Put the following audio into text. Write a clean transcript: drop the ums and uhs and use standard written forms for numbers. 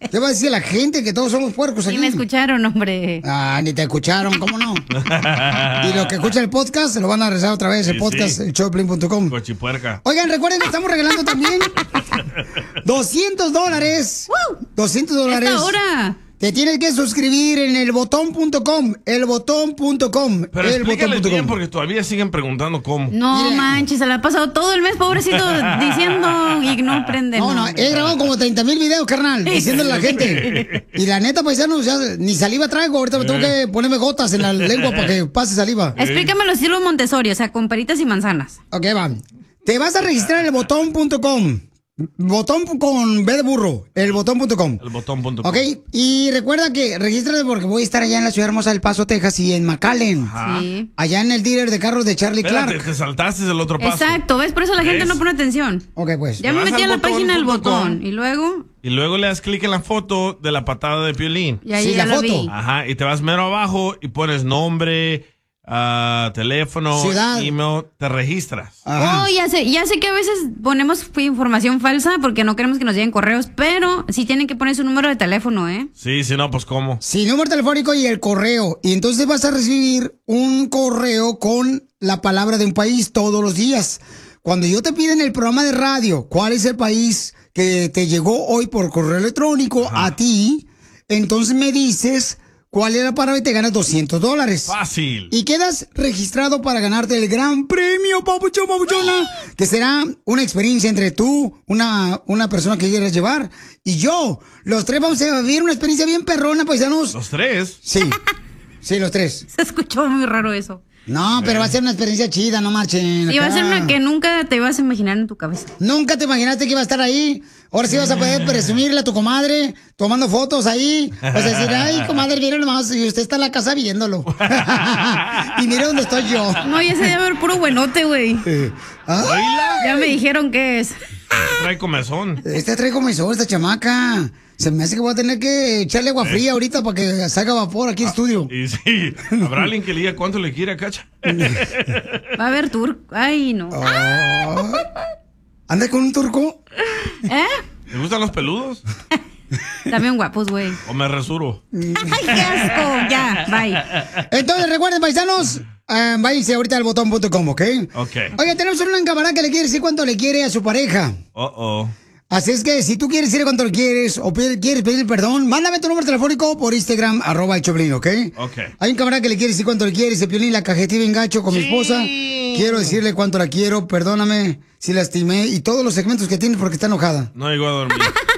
¿Qué va a decir la gente? Que todos somos puercos aquí. Y me escucharon, hombre. Ah, ni te escucharon, ¿cómo no? Y los que escuchan el podcast se lo van a regresar otra vez, el podcast, el showplin.com. Cochipuerca. Oigan, recuerden que estamos regalando también $200. $200. ¡Esta hora! Te tienes que suscribir en elbotón.com. Elbotón.com. Pero explícales bien porque todavía siguen preguntando cómo. No manches, se la ha pasado todo el mes, pobrecito, diciendo y no prende. No, he grabado como 30,000 videos, carnal, diciéndole a la gente. Y la neta, paisanos, ya ni saliva traigo. Ahorita me tengo que ponerme gotas en la lengua para que pase saliva. Explícame los estilo Montessori, o sea, con peritas y manzanas. Ok, va. Te vas a registrar en elbotón.com. Botón con B de burro, elbotón.com. Elbotón.com. Ok, y recuerda que regístrate porque voy a estar allá en la ciudad hermosa del Paso, Texas y en McAllen. Sí. Allá en el dealer de carros de Charlie Espérate, Clark. te saltaste el otro paso. Exacto, ¿ves? Por eso la gente no pone atención. Ok, pues. Ya me metí a la página del botón y luego... Y luego le das clic en la foto de la patada de Piolín. Y ahí ya la vi. Ajá, y te vas mero abajo y pones nombre, teléfono, ciudad, email, te registras. Oh, ya sé que a veces ponemos información falsa porque no queremos que nos lleguen correos, pero sí tienen que poner su número de teléfono, ¿eh? Sí, si no, pues ¿cómo? Sí, número telefónico y el correo. Y entonces vas a recibir un correo con la palabra de un país todos los días. Cuando yo te pida en el programa de radio cuál es el país que te llegó hoy por correo electrónico a ti, entonces me dices cuál es la palabra y te ganas $200. Fácil. Y quedas registrado para ganarte el gran premio, papuchona, que será una experiencia entre tú, una persona que quieras llevar, y yo. Los tres vamos a vivir una experiencia bien perrona, paisanos. ¿Los tres? Sí, sí, los tres. Se escuchó muy raro eso. No, pero va a ser una experiencia chida, no marchen. Y va a ser una que nunca te ibas a imaginar en tu cabeza. Nunca te imaginaste que iba a estar ahí. Ahora sí vas a poder presumirle a tu comadre, tomando fotos ahí. Vas a decir, ay, comadre, mira nomás, y usted está en la casa viéndolo. Y mira dónde estoy yo. No, ya se debe ver puro buenote, güey. Ya me dijeron que es. Trae comezón. Trae comezón, esta chamaca. Se me hace que voy a tener que echarle agua fría ahorita para que salga vapor aquí en estudio. Y sí, ¿habrá alguien que le diga cuánto le quiere a Cacha? Va a haber turco. Ay, no. ¿Anda con un turco? ¿Te gustan los peludos? También guapos, güey. ¿O me resuro? ¡Ay, qué asco! Ya, bye. Entonces, recuerden, paisanos, váyanse ahorita al botón.com, ¿ok? Ok. Oye, tenemos una camarada que le quiere decir cuánto le quiere a su pareja. Así es que si tú quieres decir cuánto le quieres o quieres pedir perdón, mándame tu número telefónico por Instagram, @elchoplin, ¿ok? Ok. Hay un camarada que le quiere decir cuánto le quiere, dice Piolín, la cajetiva engacho con mi esposa. Quiero decirle cuánto la quiero, perdóname si la estimé y todos los segmentos que tiene porque está enojada. No llegó a dormir.